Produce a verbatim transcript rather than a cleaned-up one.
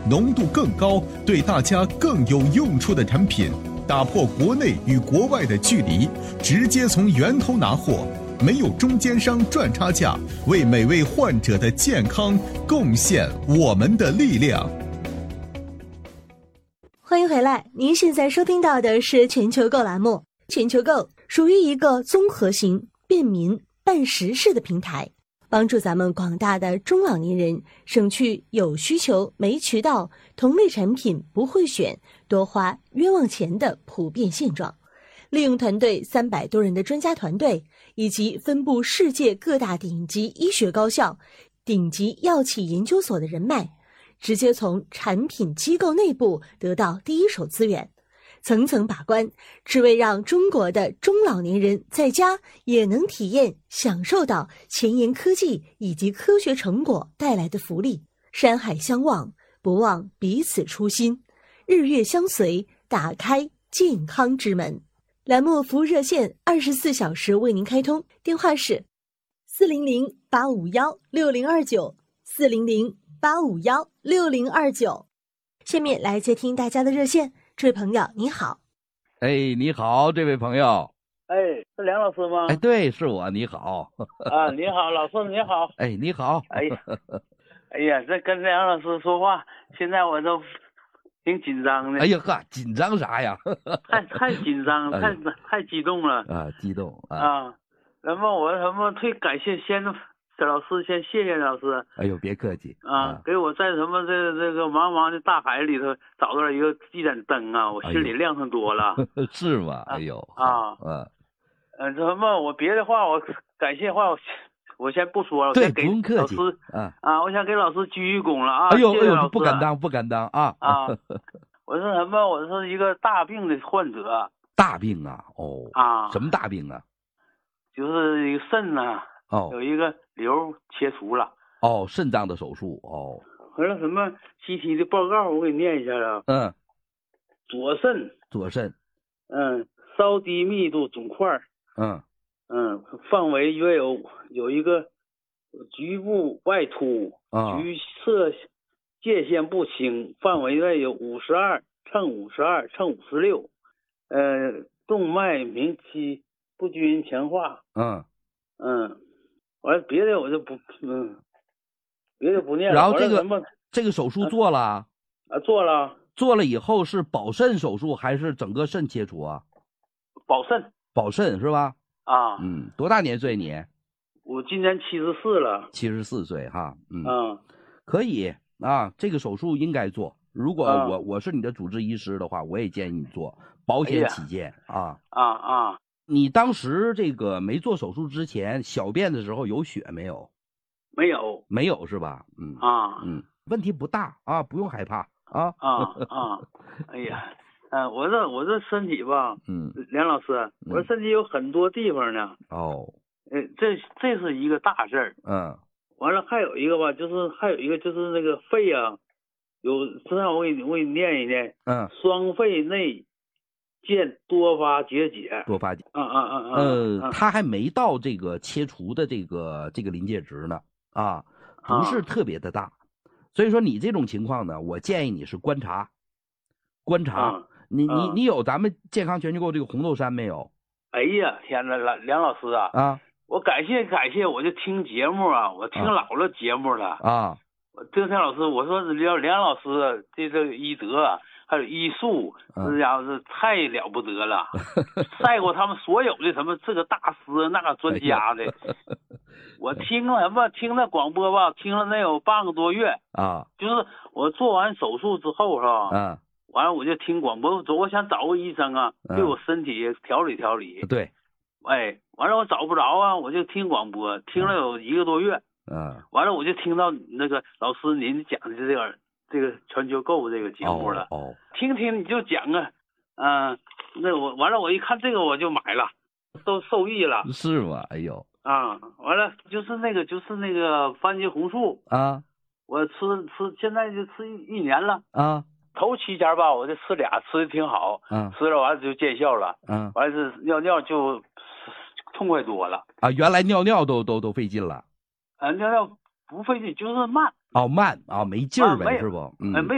浓度更高、对大家更有用处的产品，打破国内与国外的距离，直接从源头拿货，没有中间商赚差价，为每位患者的健康贡献我们的力量。 欢迎回来，您现在收听到的是全球购栏目。全球购属于一个综合型、便民、办实事的平台，帮助咱们广大的中老年人省去有需求没渠道、同类产品不会选、多花冤枉钱的普遍现状。利用团队三百多人的专家团队，以及分布世界各大顶级医学高校、顶级药企研究所的人脉，直接从产品机构内部得到第一手资源，层层把关，只为让中国的中老年人在家也能体验享受到前沿科技以及科学成果带来的福利。山海相望，不忘彼此初心，日月相随，打开健康之门。栏目服务热线二十四小时为您开通，电话是四零零八五幺六零二九四零零八五幺六零二九。下面来接听大家的热线。这位朋友你好。 哎，你好，这位朋友。 哎，是梁老师吗？ 哎，对，是我。你好。 啊，你好，老师你好。 哎，你好。 哎呀，哎呀，这跟梁老师说话，现在我都挺紧张的。 哎呀呵，紧张啥呀？ 太太紧张，太太激动了啊，激动啊！ 啊，那么我什么最感谢先老师，先谢谢老师。 哎呦，别客气啊，啊给我在什么这个这个茫茫的大海里头找到了一个一盏灯啊，我心里亮上多了。 哎、是吗？哎呦啊， 嗯， 呃，什么我别的话我感谢话我。我先不说了， 对， 我先给不用客气老师啊啊！我想给老师鞠一躬了啊！ 哎呦谢谢老师， 哎呦，不敢当，不敢当啊啊！我是什么？我是一个大病的患者。 大病啊？哦啊！ 什么大病啊？ 就是一个肾呐， 哦， 有一个瘤切除了。 哦，肾脏的手术哦。 完了什么 C T 的报告，我给你念一下啊。 嗯。 左肾。 左肾。 嗯，稍低密度肿块。 嗯。 嗯，范围约有有一个局部外凸， 啊、 局侧界限不清，范围约有五十二乘五十二乘五十六，呃，动脉明期不均强化。 嗯嗯，完了别的我就不嗯，别的不念了。 然后这个这个手术做了啊？ 啊，做了。 做了以后是保肾手术还是整个肾切除啊？ 保肾。 保肾是吧？ 啊， 嗯，多大年岁你？ 我今年七十四了。 七十四岁哈，嗯， 嗯， 可以啊，这个手术应该做。如果我、啊、我是你的主治医师的话，我也建议你做，保险起见、哎、啊。 啊啊， 你当时这个没做手术之前，小便的时候有血没有？ 没有， 没有是吧？嗯啊， 嗯，问题不大啊，不用害怕啊。 啊啊，哎呀。嗯、呃，我这我这身体吧， 嗯， 梁老师，我身体有很多地方呢。 哦， 呃，这这是一个大事儿。 嗯， 完了还有一个吧，就是还有一个就是那个肺啊，有，这样我给你我给你念一念。 嗯， 双肺内见多发结节。 多发结。 嗯嗯嗯嗯。 呃， 嗯他还没到这个切除的这个这个临界值呢，啊，不是特别的大，啊、所以说你这种情况呢，我建议你是观察，观察。啊你你你有咱们健康全球购这个红豆杉没有？ 哎呀，天哪，梁梁老师啊！ 啊， 我感谢感谢，我就听节目啊，我听老了节目了啊。 我听梁老师，我说梁梁老师这这个医德还有医术，这家伙是太了不得了，赛过他们所有的什么这个大师那个专家的。我听了什么听那广播吧，听了能有半个多月啊。 就是我做完手术之后是吧？ 嗯。 完了我就听广播，我想找个医生啊，对我身体调理调理。 嗯、对， 哎，完了我找不着啊，我就听广播，听了有一个多月。 嗯。 完了我就听到那个老师您讲的这个这个全球购这个节目了。 哦。哦听听你就讲啊，嗯、呃，那我完了我一看这个我就买了，都受益了。 是吗？哎呦。 啊，完了就是那个就是那个番茄红素啊， 我吃吃现在就吃一一年了啊。 头七天吧，我就吃俩，吃的挺好， 嗯， 吃了完了就见效了， 嗯， 完了是尿尿就痛快多了啊，原来尿尿都都都费劲了， 啊，尿尿不费劲，就是慢， 哦，慢啊，没劲儿呗，是不？嗯。